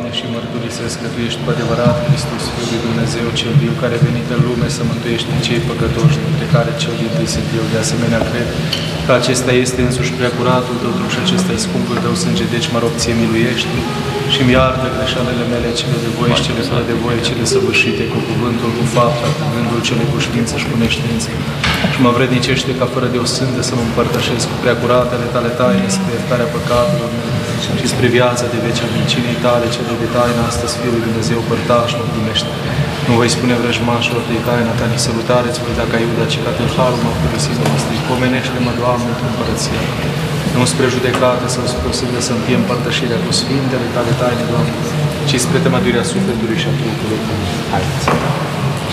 Doamne, și mărturisesc că Tu ești cu adevărat Hristos, Fiul lui Dumnezeu, cel viu, care a venit în lume să mântuiești pe cei păcătoși, dintre care cel dintâi sunt eu. De asemenea, cred că acesta este însuși preacuratul Tău trup și acesta e scumpul Tău sânge, deci mă rog, Ție miluiește și mi iartă greșalele mele, cele de voie și cele fără de voie, cele săvârșite cu cuvântul, cu fapta, cu gândul, cele cu știință și cu neștiință. Și mă vrednicește ca fără de o sânde să mă împărtășesc cu preacuratele Tale taine spre iertarea păcatelor mele și spre viața de veci a vecinii Tale, cele de taina astăzi, Fiul lui Dumnezeu, părtaș, mă primește. Nu voi spune vrăjmașilor de taina Ta, nici salutare, îți voi da ca Iuda, ci ca tâlharul mă părăsit de stric. Pomenește-mă, Doamne, într-o împărăție. Nu spre judecată sau spre o sândă să-mi fie împărtășirea cu Sfintele Tale taine, Doamne, ci spre temăduirea sufletului și a trupului. Haideți!